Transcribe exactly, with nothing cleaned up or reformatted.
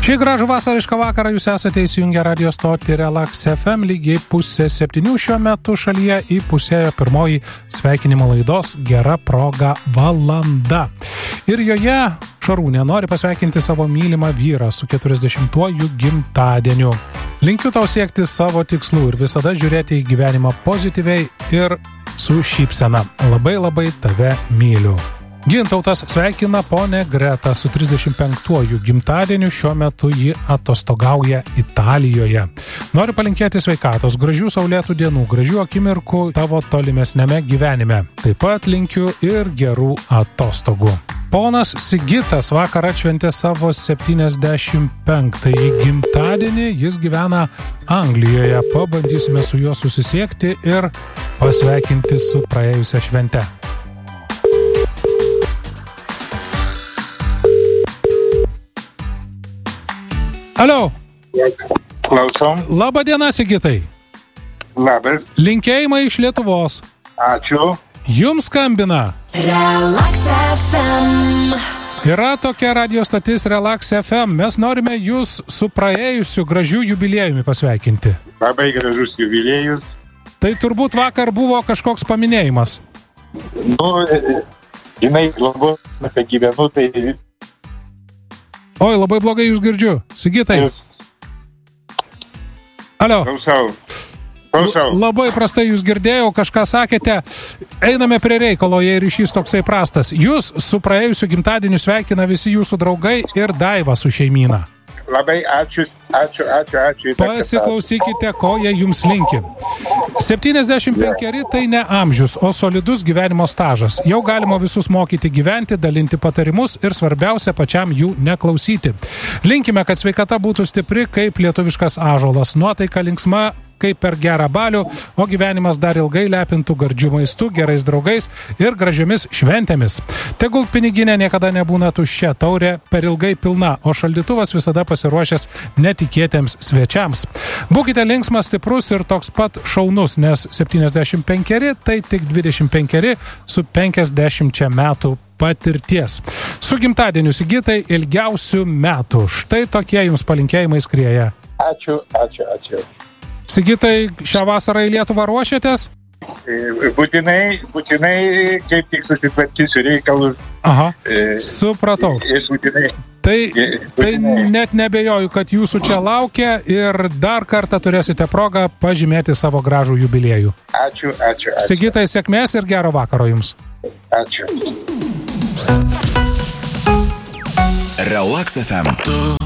Šį gražų vasarišką vakarą jūs esate įsijungę radio stotį Relax F M lygiai pusė septynių šiuo metu šalyje įpusėjo pirmoji sveikinimo laidos Gera proga valanda. Ir joje Šarūnė nori pasveikinti savo mylimą vyrą su keturiasdešimtuoju gimtadieniu. Linkiu tau siekti savo tikslų ir visada žiūrėti į gyvenimą pozityviai ir su šypsena. Labai labai tave myliu. Gintautas sveikina ponę Gretą su trisdešimt penktuoju gimtadieniu, šiuo metu ji atostogauja Italijoje. Noriu palinkėti sveikatos, gražių saulėtų dienų, gražių akimirkų tavo tolimesnėme gyvenime. Taip pat linkiu ir gerų atostogų. Ponas Sigitas vakar atšventė savo septyniasdešimt penktąjį gimtadienį, jis gyvena Anglijoje. Pabandysime su juo susisiekti ir pasveikinti su praėjusią šventę. Alio. Klausom. Labą dieną, Sigitai. Labas. Linkėjimai iš Lietuvos. Ačiū. Jums skambina Relax F M. Yra tokia radio stotis Relax F M. Mes norime jūs su praėjusiu gražiu jubiliejumi pasveikinti. Labai gražus jubiliejus. Tai turbūt vakar buvo kažkoks paminėjimas. Nu, jinai labai gyvenu, tai... Oi, labai blogai jūs girdžiu. Sigitai. Alio. Klausau. Klausau. Labai prastai jūs girdėjau, kažką sakėte. Einame prie reikalo, jei ryšys toksai prastas. Jūs su praėjusiu gimtadieniu sveikina visi jūsų draugai ir Daiva su šeimyna. Labai ačiū, ačiū, ačiū, ačiū. Pasiklausykite, ko jie jums linki. septyniasdešimt penkeri tai ne amžius, o solidus gyvenimo stažas. Jau galima visus mokyti gyventi, dalinti patarimus ir svarbiausia pačiam jų neklausyti. Linkime, kad sveikata būtų stipri kaip lietuviškas ąžuolas, nuotaika linksma kaip per gerą balių, o gyvenimas dar ilgai lepintų gardžių maistų, gerais draugais ir gražiomis šventėmis. Tegul piniginė niekada nebūna tuščia, taurė per ilgai pilna, o šaldytuvas visada pasiruošęs netikėtiems svečiams. Būkite linksmas, stiprus ir toks pat šaunus, nes septyniasdešimt penkeri tai tik dvidešimt penkeri su penkiasdešimčia metų patirties. Su gimtadieniu, Sigitai, ilgiausių metų. Štai tokie jums palinkėjimai skrieja. Ačiū, ačiū, ačiū. Sigitai, šią vasarą į Lietuvą ruošiatės? Būtinai, būtinai, kaip tik susitvarkysiu reikalus. Aha, supratau. Jis būtinai. Tai, tai net nebejoju, kad jūsų čia laukia ir dar kartą turėsite progą pažymėti savo gražų jubiliejų. Ačiū, ačiū, ačiū. Sigitai, sėkmės ir gero vakaro jums. Ačiū. Relax F M.